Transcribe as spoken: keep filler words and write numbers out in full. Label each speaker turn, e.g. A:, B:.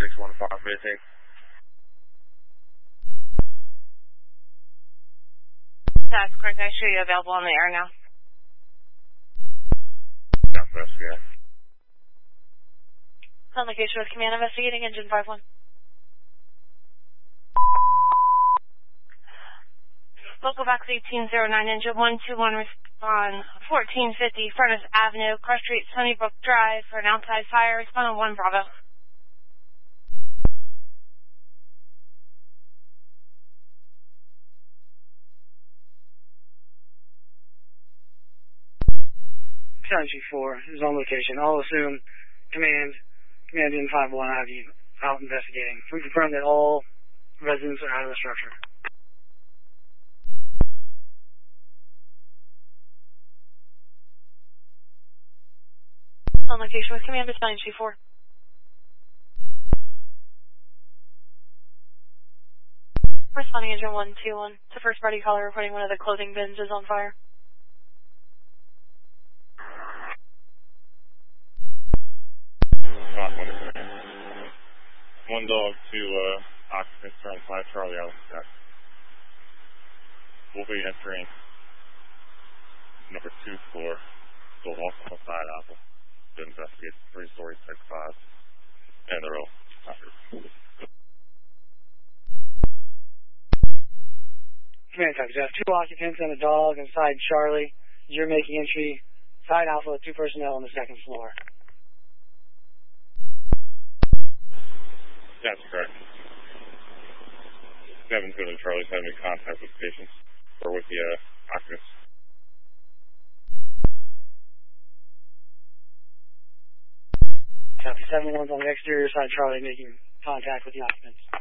A: six one five, maintain.
B: That's correct. I show you available on the air now.
A: Southwest, yeah.
B: On location with command investigating engine five one. Local box eighteen oh nine, engine one two one, respond fourteen fifty, Furnace Avenue, Cross Street, Sunnybrook Drive for an outside fire. Respond on one Bravo.
C: seven two four is on location. I'll assume command, command in five one, I have you out investigating. We confirm that all residents are out of the structure.
B: On location with command is nine two four. Responding engine one two one. It's a first party caller reporting one of the clothing bins is on fire.
A: One dog to uh, occupants around five Charlie Allen Jack. We'll be entering number two floor, so also side apple. To investigate three story six five and the row.
C: Command type, Jeff. Two occupants and a dog inside Charlie. You're making entry side alpha, two personnel on the second floor.
A: That's correct. Seven two to Charlie's having contact with patients or with the uh, occupants.
C: Copy. seven one's on the exterior side, Charlie making contact with the occupants.